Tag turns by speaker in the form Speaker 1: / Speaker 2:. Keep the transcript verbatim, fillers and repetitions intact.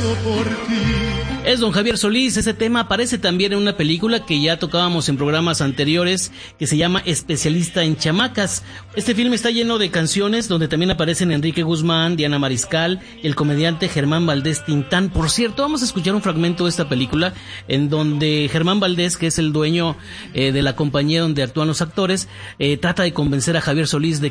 Speaker 1: por ti.
Speaker 2: Es don Javier Solís. Ese tema aparece también en una película que ya tocábamos en programas anteriores, que se llama Especialista en Chamacas. Este filme está lleno de canciones donde también aparecen Enrique Guzmán, Diana Mariscal y el comediante Germán Valdés Tintán. Por cierto, vamos a escuchar un fragmento de esta película en donde Germán Valdés, que es el dueño eh, de la compañía donde actúan los actores, eh, trata de convencer a Javier Solís de